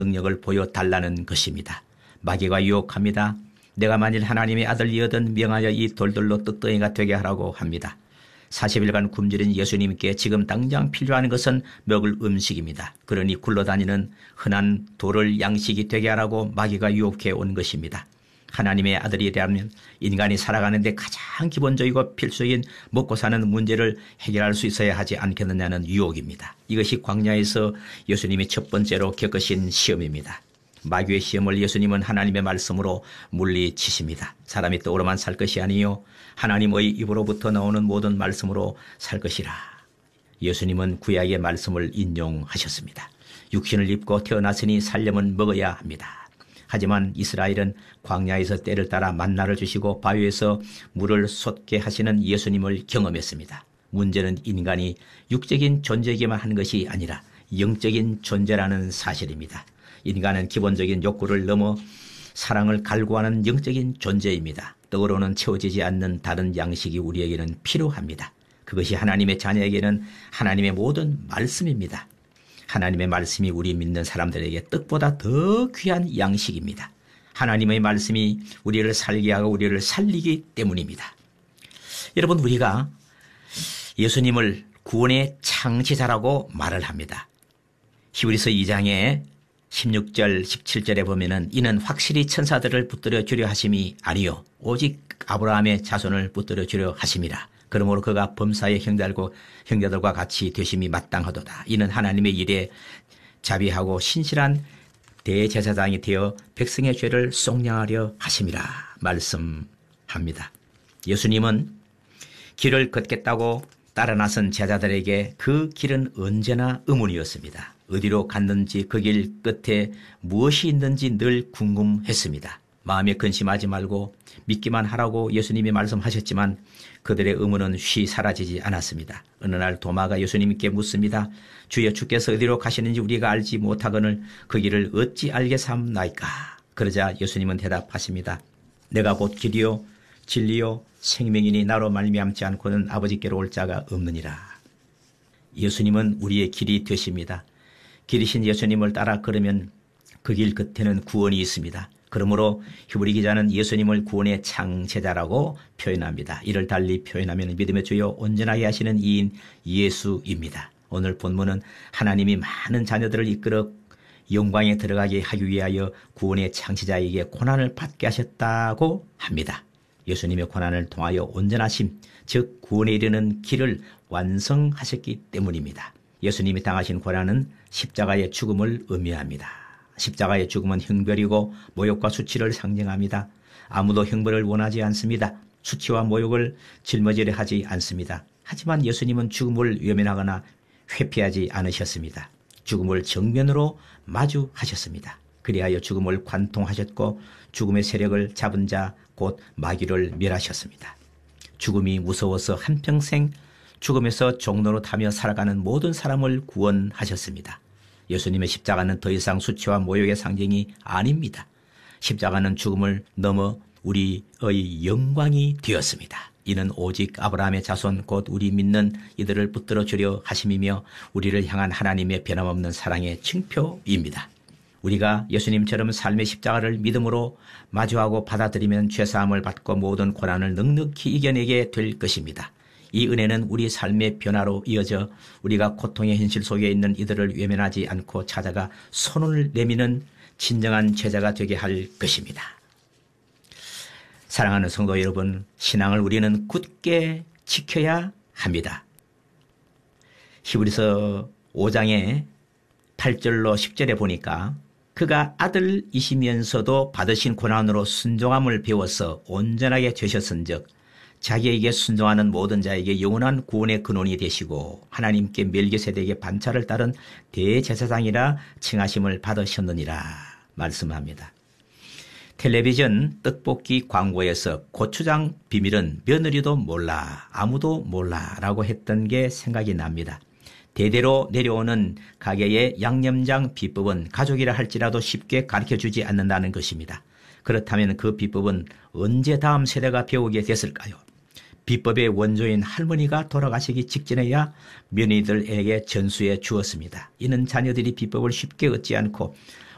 능력을 보여달라는 것입니다. 마귀가 유혹합니다. 내가 만일 하나님의 아들이거든 명하여 이 돌들로 떡덩이가 되게 하라고 합니다. 40일간 굶주린 예수님께 지금 당장 필요한 것은 먹을 음식입니다. 그러니 굴러다니는 흔한 돌을 양식이 되게 하라고 마귀가 유혹해 온 것입니다. 하나님의 아들이라면 인간이 살아가는데 가장 기본적이고 필수인 먹고 사는 문제를 해결할 수 있어야 하지 않겠느냐는 유혹입니다. 이것이 광야에서 예수님이 첫 번째로 겪으신 시험입니다. 마귀의 시험을 예수님은 하나님의 말씀으로 물리치십니다. 사람이 떡으로만 살 것이 아니요 하나님의 입으로부터 나오는 모든 말씀으로 살 것이라. 예수님은 구약의 말씀을 인용하셨습니다. 육신을 입고 태어났으니 살려면 먹어야 합니다. 하지만 이스라엘은 광야에서 때를 따라 만나를 주시고 바위에서 물을 솟게 하시는 예수님을 경험했습니다. 문제는 인간이 육적인 존재이기만 한 것이 아니라 영적인 존재라는 사실입니다. 인간은 기본적인 욕구를 넘어 사랑을 갈구하는 영적인 존재입니다. 떡으로는 채워지지 않는 다른 양식이 우리에게는 필요합니다. 그것이 하나님의 자녀에게는 하나님의 모든 말씀입니다. 하나님의 말씀이 우리 믿는 사람들에게 떡보다 더 귀한 양식입니다. 하나님의 말씀이 우리를 살게 하고 우리를 살리기 때문입니다. 여러분, 우리가 예수님을 구원의 창시자라고 말을 합니다. 히브리서 2장에 16절 17절에 보면은 이는 확실히 천사들을 붙들어 주려 하심이 아니요 오직 아브라함의 자손을 붙들어 주려 하심이라. 그러므로 그가 범사의 형제들과 같이 되심이 마땅하도다. 이는 하나님의 일에 자비하고 신실한 대제사장이 되어 백성의 죄를 속량하려 하심이라 말씀합니다. 예수님은 길을 걷겠다고 따라 나선 제자들에게 그 길은 언제나 의문이었습니다. 어디로 갔는지 그 길 끝에 무엇이 있는지 늘 궁금했습니다. 마음에 근심하지 말고 믿기만 하라고 예수님이 말씀하셨지만 그들의 의문은 쉬 사라지지 않았습니다. 어느 날 도마가 예수님께 묻습니다. 주여, 주께서 어디로 가시는지 우리가 알지 못하거늘 그 길을 어찌 알겠사옵나이까. 그러자 예수님은 대답하십니다. 내가 곧 길이요 진리요 생명이니 나로 말미암지 않고는 아버지께로 올 자가 없느니라. 예수님은 우리의 길이 되십니다. 길이신 예수님을 따라 걸으면 그 길 끝에는 구원이 있습니다. 그러므로 히브리 기자는 예수님을 구원의 창세자라고 표현합니다. 이를 달리 표현하면 믿음의 주요 온전하게 하시는 이인 예수입니다. 오늘 본문은 하나님이 많은 자녀들을 이끌어 영광에 들어가게 하기 위하여 구원의 창시자에게 고난을 받게 하셨다고 합니다. 예수님의 고난을 통하여 온전하심, 즉 구원에 이르는 길을 완성하셨기 때문입니다. 예수님이 당하신 고난은 십자가의 죽음을 의미합니다. 십자가의 죽음은 형벌이고 모욕과 수치를 상징합니다. 아무도 형벌을 원하지 않습니다. 수치와 모욕을 짊어지려 하지 않습니다. 하지만 예수님은 죽음을 외면하거나 회피하지 않으셨습니다. 죽음을 정면으로 마주하셨습니다. 그리하여 죽음을 관통하셨고 죽음의 세력을 잡은 자 곧 마귀를 멸하셨습니다. 죽음이 무서워서 한평생 죽음에서 종로로 타며 살아가는 모든 사람을 구원하셨습니다. 예수님의 십자가는 더 이상 수치와 모욕의 상징이 아닙니다. 십자가는 죽음을 넘어 우리의 영광이 되었습니다. 이는 오직 아브라함의 자손 곧 우리 믿는 이들을 붙들어 주려 하심이며 우리를 향한 하나님의 변함없는 사랑의 징표입니다. 우리가 예수님처럼 삶의 십자가를 믿음으로 마주하고 받아들이면 죄사함을 받고 모든 고난을 넉넉히 이겨내게 될 것입니다. 이 은혜는 우리 삶의 변화로 이어져 우리가 고통의 현실 속에 있는 이들을 외면하지 않고 찾아가 손을 내미는 진정한 제자가 되게 할 것입니다. 사랑하는 성도 여러분, 신앙을 우리는 굳게 지켜야 합니다. 히브리서 5장의 8절로 10절에 보니까 그가 아들이시면서도 받으신 고난으로 순종함을 배워서 온전하게 되셨은즉 자기에게 순종하는 모든 자에게 영원한 구원의 근원이 되시고 하나님께 멜기세덱의 반차를 따른 대제사장이라 칭하심을 받으셨느니라 말씀합니다. 텔레비전 떡볶이 광고에서 고추장 비밀은 며느리도 몰라 아무도 몰라 라고 했던 게 생각이 납니다. 대대로 내려오는 가게의 양념장 비법은 가족이라 할지라도 쉽게 가르쳐주지 않는다는 것입니다. 그렇다면 그 비법은 언제 다음 세대가 배우게 됐을까요? 비법의 원조인 할머니가 돌아가시기 직전에야 며느리들에게 전수해 주었습니다. 이는 자녀들이 비법을 쉽게 얻지 않고